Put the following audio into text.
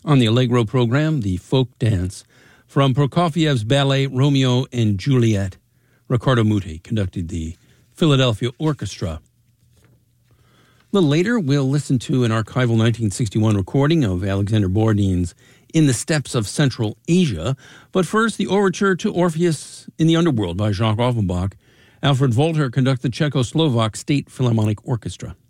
On the Allegro program, the folk dance from Prokofiev's ballet Romeo and Juliet. Riccardo Muti conducted the Philadelphia Orchestra. A little later, we'll listen to an archival 1961 recording of Alexander Borodin's In the Steppes of Central Asia. But first, the overture to Orpheus in the Underworld by Jacques Offenbach. Alfred Wolter conducts the Czechoslovak State Philharmonic Orchestra.